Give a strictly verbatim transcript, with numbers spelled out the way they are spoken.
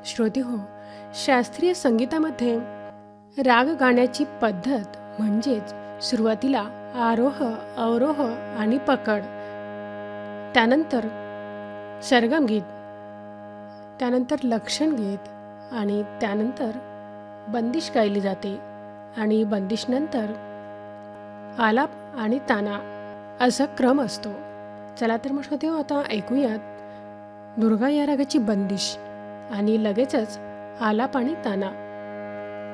श्रोतेहो, शास्त्रीय संगीतामध्ये राग गाण्याची पद्धत म्हणजेच सुरुवातीला आरोह, अवरोह आणि पकड, त्यानंतर सरगम गीत, त्यानंतर लक्षण गीत आणि त्यानंतर बंदिश गायली जाते आणि बंदिशनंतर आलाप आणि ताना असा क्रम असतो. चला तर मग श्रोतेहो, आता ऐकूयात दुर्गा या रागाची बंदिश आणि लगेचच आलाप आणि ताना.